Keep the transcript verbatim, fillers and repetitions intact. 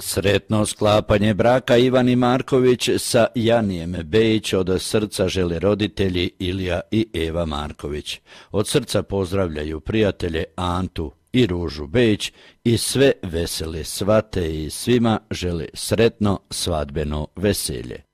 Sretno sklapanje braka Ivani Marković sa Janijem Bejić od srca žele roditelji Ilija i Eva Marković. Od srca pozdravljaju prijatelje Antu i Ružu Bejić i sve vesele svate i svima žele sretno svadbeno veselje.